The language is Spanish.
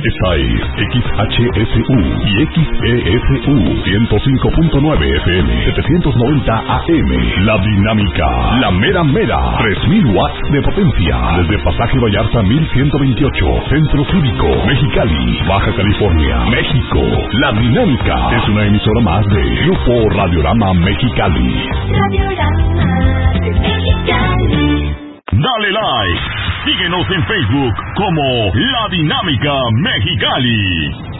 Esa es XHSU y XESU 105.9 FM, 790 AM. La Dinámica, la mera mera, 3000 watts de potencia. Desde Pasaje Vallarta 1128, Centro Cívico, Mexicali, Baja California, México. La Dinámica es una emisora más de Grupo Radiorama Mexicali. Radiorama Mexicali. Dale like. Síguenos en Facebook como La Dinámica Mexicali.